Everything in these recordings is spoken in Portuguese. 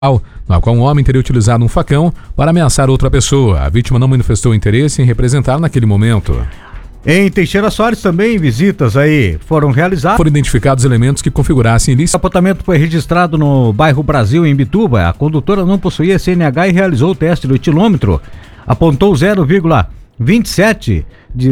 na qual um homem teria utilizado um facão para ameaçar outra pessoa. A vítima não manifestou interesse em representar naquele momento. Em Teixeira Soares também visitas aí foram realizadas. Foram identificados elementos que configurassem ilícito. O apontamento foi registrado no bairro Brasil, em Bituba. A condutora não possuía CNH e realizou o teste do etilômetro. Apontou 0,27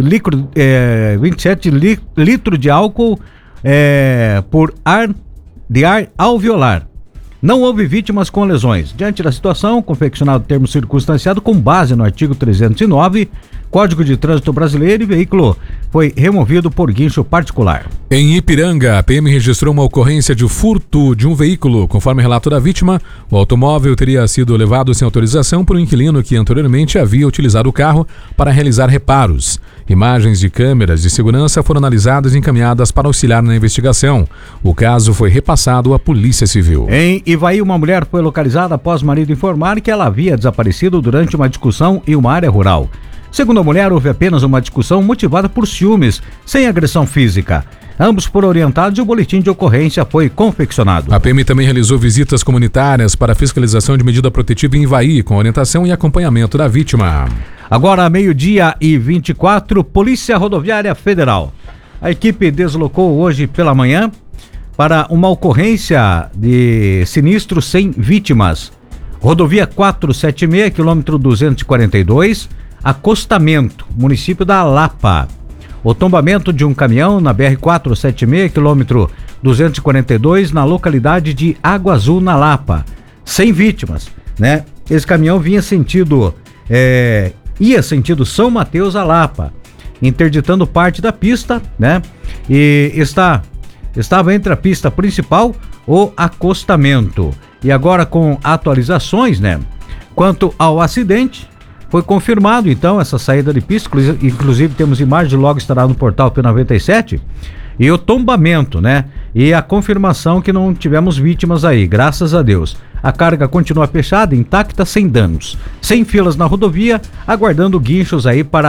litro de álcool por ar alveolar. Não houve vítimas com lesões. Diante da situação, confeccionado termo circunstanciado com base no artigo 309, Código de Trânsito Brasileiro, e veículo foi removido por guincho particular. Em Ipiranga, a PM registrou uma ocorrência de furto de um veículo. Conforme relato da vítima, o automóvel teria sido levado sem autorização por um inquilino que anteriormente havia utilizado o carro para realizar reparos. Imagens de câmeras de segurança foram analisadas e encaminhadas para auxiliar na investigação. O caso foi repassado à Polícia Civil. Em Ivaí, uma mulher foi localizada após o marido informar que ela havia desaparecido durante uma discussão em uma área rural. Segundo a mulher, houve apenas uma discussão motivada por ciúmes, sem agressão física. Ambos foram orientados e o boletim de ocorrência foi confeccionado. A PM também realizou visitas comunitárias para fiscalização de medida protetiva em Ivaí, com orientação e acompanhamento da vítima. Agora, 12h24, Polícia Rodoviária Federal. A equipe deslocou hoje pela manhã para uma ocorrência de sinistro sem vítimas. Rodovia 476, quilômetro 242, acostamento, município da Lapa. O tombamento de um caminhão na BR-476, quilômetro 242, na localidade de Água Azul, na Lapa. Sem vítimas, né? Esse caminhão ia sentido São Mateus a Lapa, interditando parte da pista, né? E estava entre a pista principal ou acostamento. E agora, com atualizações, né? Quanto ao acidente, foi confirmado, então, essa saída de pista, inclusive temos imagem, logo estará no portal P97, e o tombamento, né? E a confirmação que não tivemos vítimas aí, graças a Deus. A carga continua fechada, intacta, sem danos. Sem filas na rodovia, aguardando guinchos aí para